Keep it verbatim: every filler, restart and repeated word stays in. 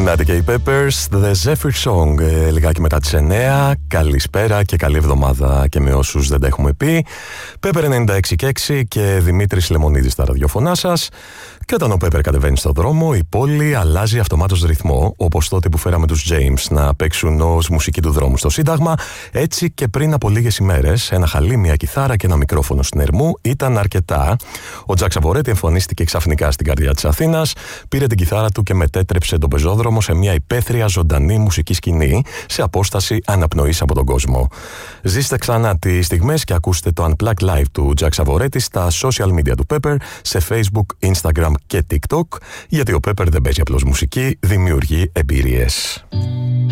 Να και οι Peppers, The Zephyr Song, ε, λιγάκι μετά τις εννέα. Καλησπέρα και καλή εβδομάδα και με όσους δεν τα έχουμε πει. Pepper ενενήντα έξι και έξι και Δημήτρης Λεμονίδης στα ραδιοφωνά σας. Και όταν ο Pepper κατεβαίνει στον δρόμο, η πόλη αλλάζει αυτομάτως ρυθμό, όπως τότε που φέραμε τους James να παίξουν ως μουσική του δρόμου στο Σύνταγμα. Έτσι και πριν από λίγες ημέρες, ένα χαλί, μια κιθάρα και ένα μικρόφωνο στην Ερμού ήταν αρκετά. Ο Τζακ Σαβορέτη εμφανίστηκε ξαφνικά στην καρδιά της Αθήνας, πήρε την κιθάρα του και μετέτρεψε τον πεζόδρομο σε μια υπαίθρια ζωντανή μουσική σκηνή, σε απόσταση αναπνοής από τον κόσμο. Ζήστε ξανά τις στιγμές και ακούστε το Unplugged Live του Τζακ Σαβορέτη στα social media του Pepper, σε Facebook, Instagram και TikTok, γιατί ο Pepper δεν παίζει απλώς μουσική, δημιουργεί εμπειρίες.